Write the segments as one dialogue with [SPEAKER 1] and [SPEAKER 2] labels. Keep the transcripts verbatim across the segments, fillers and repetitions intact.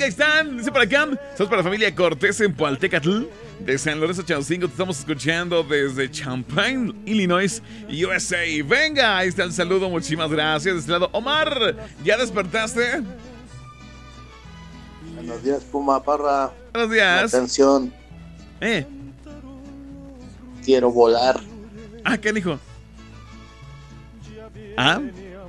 [SPEAKER 1] están. Dice para acá. Somos para la familia Cortés en Pualtecatl, de San Lorenzo Chaucingo. Te estamos escuchando desde Champaign, Illinois, U S A. Venga, ahí está el saludo. Muchísimas gracias. De este lado, Omar, ¿ya despertaste?
[SPEAKER 2] Buenos días, Puma Parra.
[SPEAKER 1] Buenos días.
[SPEAKER 2] Atención.
[SPEAKER 1] Eh.
[SPEAKER 2] Quiero volar.
[SPEAKER 1] Ah, ¿qué dijo? Ah.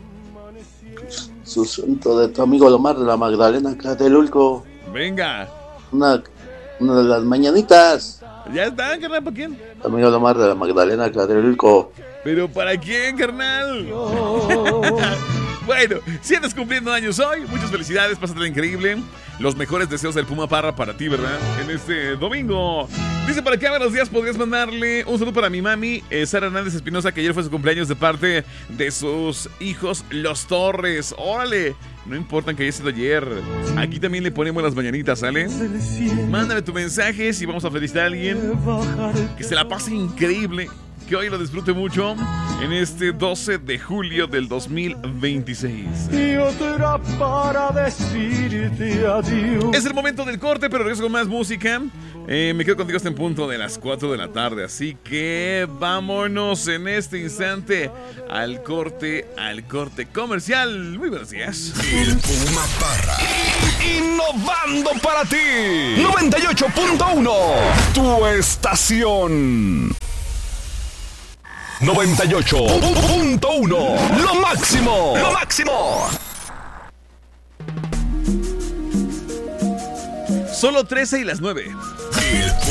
[SPEAKER 2] Susunto de tu amigo Lomar de la Magdalena Tlatelolco.
[SPEAKER 1] Venga.
[SPEAKER 2] Una, una de las mañanitas.
[SPEAKER 1] ¿Ya está, carnal? ¿Para quién?
[SPEAKER 2] Tu amigo Lomar de la Magdalena Tlatelolco.
[SPEAKER 1] ¿Pero para quién, carnal? Bueno, si andas cumpliendo años hoy, muchas felicidades, pásatela increíble. Los mejores deseos del Puma Parra para ti, ¿verdad? En este domingo. Dice para acá, buenos días, podrías mandarle un saludo para mi mami, eh, Sara Hernández Espinosa, que ayer fue su cumpleaños de parte de sus hijos, los Torres. Órale, no importa que haya sido ayer. Aquí también le ponemos las mañanitas, ¿sale? Mándame tu mensaje si vamos a felicitar a alguien. Que se la pase increíble. Que hoy lo disfrute mucho en este doce de julio del dos mil veintiséis.
[SPEAKER 3] Y otra para decirte adiós.
[SPEAKER 1] Es el momento del corte, pero regreso con más música. Eh, me quedo contigo hasta en punto de las cuatro de la tarde. Así que vámonos en este instante al corte, al corte comercial. Muy buenos días.
[SPEAKER 4] El Puma Parra. Innovando para ti. noventa y ocho punto uno. Tu estación. noventa y ocho punto uno. Lo máximo. Lo máximo.
[SPEAKER 1] Solo trece y las nueve.